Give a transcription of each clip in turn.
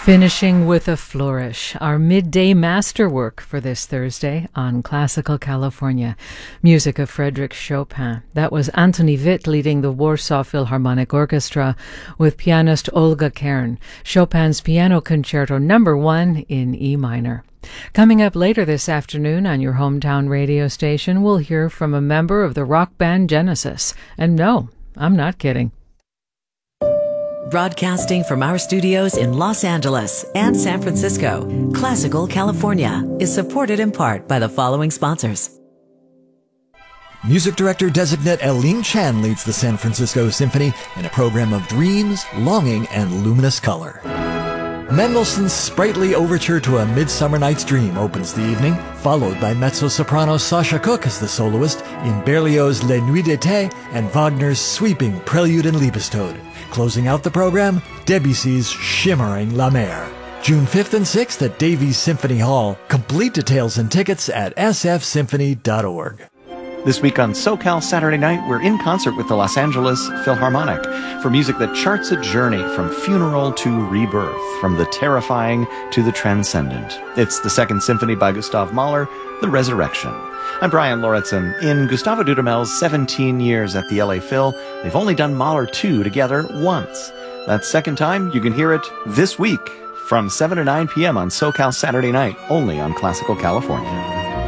Finishing with a Flourish, our midday masterwork for this Thursday on Classical California. Music of Frédéric Chopin. That was Anthony Witt leading the Warsaw Philharmonic Orchestra with pianist Olga Kern. Chopin's Piano Concerto No. 1 in E minor. Coming up later this afternoon on your hometown radio station, we'll hear from a member of the rock band Genesis. And no, I'm not kidding. Broadcasting from our studios in Los Angeles and San Francisco, Classical California is supported in part by the following sponsors. Music director-designate Eileen Chan leads the San Francisco Symphony in a program of dreams, longing, and luminous color. Mendelssohn's sprightly overture to A Midsummer Night's Dream opens the evening, followed by mezzo-soprano Sasha Cook as the soloist in Berlioz's Les Nuits d'été and Wagner's sweeping Prelude and Liebestod. Closing out the program, Debussy's shimmering La Mer. June 5th and 6th at Davies Symphony Hall. Complete details and tickets at sfsymphony.org. This week on SoCal Saturday Night, we're in concert with the Los Angeles Philharmonic for music that charts a journey from funeral to rebirth, from the terrifying to the transcendent. It's the Second Symphony by Gustav Mahler, The Resurrection. I'm Brian Lauritsen. In Gustavo Dudamel's 17 years at the LA Phil, they've only done Mahler 2 together once. That second time, you can hear it this week from 7 to 9 p.m. on SoCal Saturday Night, only on Classical California.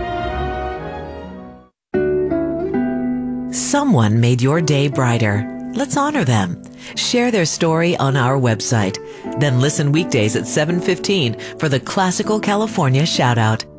Someone made your day brighter. Let's honor them. Share their story on our website. Then listen weekdays at 7:15 for the Classical California Shoutout.